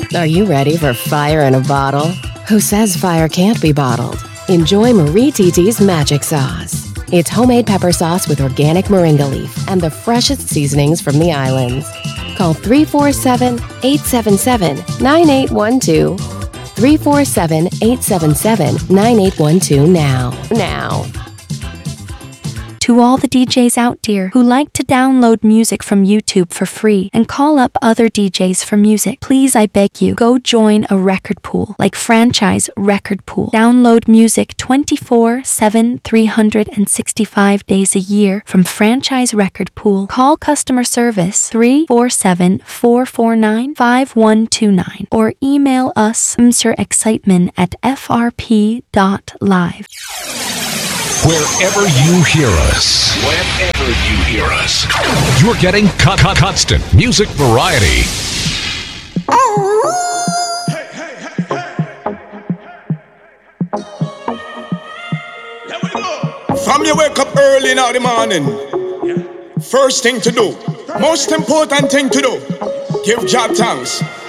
Are you ready for fire in a bottle? Who says fire can't be bottled? Enjoy Marie Titi's Magic Sauce. It's homemade pepper sauce with organic moringa leaf and the freshest seasonings from the islands. Call 347-877-9812. 347-877-9812 now. To all the DJs out there who like to download music from YouTube for free and call up other DJs for music, please, I beg you, go join a record pool like Franchise Record Pool. Download music 24/7, 365 days a year from Franchise Record Pool. Call customer service 347-449-5129 or email us mrexcitement@frp.live. Wherever you hear us, you're getting constant music variety. From you wake up early in the morning, first thing to do, most important thing to do, give God thanks.